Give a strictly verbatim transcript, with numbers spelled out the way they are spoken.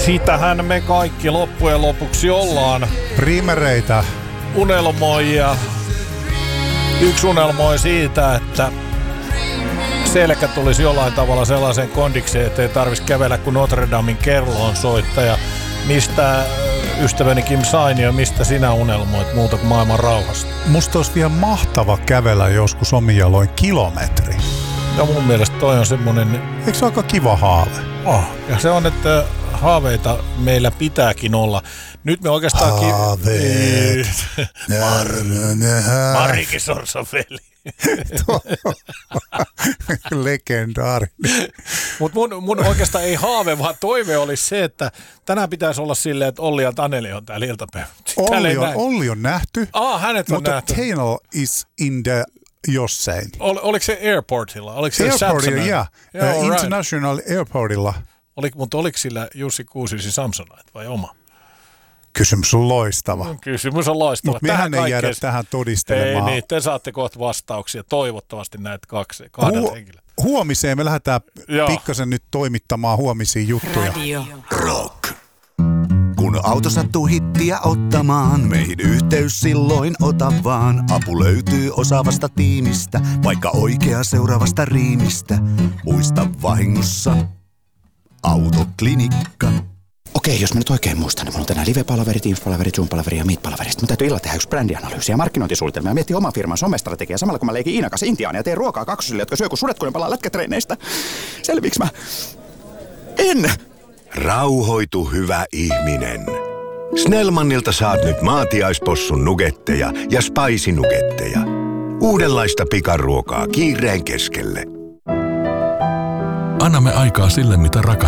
Sitähän me kaikki loppujen lopuksi ollaan. Priimereitä. Unelmoijia. Yksi unelmoi siitä, että selkä tulisi jollain tavalla sellaisen kondikseen, ettei tarvitsisi kävellä kuin Notre Damen kelloon soittaja. Mistä ystäväni Kim Sainio, mistä sinä unelmoit muuta kuin maailman rauhasta? Musta olisi vielä mahtava kävellä joskus omin jaloin kilometri. Ja mun mielestä toi on semmonen... Eikö se aika kiva haave? Oh, ja se on, että haaveita meillä pitääkin olla. Nyt me oikeastaan... Haaveet. Marikin Sorsoveli. Legendaarinen. Mutta mun, mun oikeastaan ei haave, vaan toive olisi se, että tänään pitäisi olla silleen, että Olli ja Taneli on täällä iltapäivä. Olli on, Olli on nähty. Ah, hänet on mutta nähty. Mutta Tainal is in the jossain. Ol, oliko se airportilla? Oliko se Airportilla, yeah. yeah uh, right. International Airportilla. Olik, mutta oliko sillä Jussi Kuusisi Samsonite vai oma? Kysymys on loistava. Kysymys on loistava. Mutta mehän ei jäädä tähän todistelemaan. Ei niin, te saatte kohta vastauksia. Toivottavasti näitä kaksi, kahdelta Hu- henkilöä. Huomiseen me lähdetään Joo. pikkasen nyt toimittamaan huomisia juttuja. Radio Rock. Kun auto sattuu hittiä ottamaan, meihin yhteys silloin ota vaan. Apu löytyy osaavasta tiimistä, vaikka oikea seuraavasta riimistä. Muista vahingossa Autoklinikka. Okei, jos mä nyt oikein muistan, niin mulla on tänään live-palaverit, Teams-palaverit, Zoom-palaverit ja Meet-palaverit. Mun täytyy illalla tehdä yksi brändianalyysi ja markkinointisuunnitelma ja miettiä oman firman somestrategiaa samalla kun mä leikin Iinakas Intiaania ja teen ruokaa kaksosille, jotka syö kun sudet, kun ne palaa lätkätreineistä. Selviiks mä? En! Rauhoitu, hyvä ihminen. Snellmanilta saat nyt maatiaispossun nugetteja ja spicy nugetteja. Uudenlaista pikaruokaa kiireen keskelle. Annamme aikaa sille, mitä rakastamme.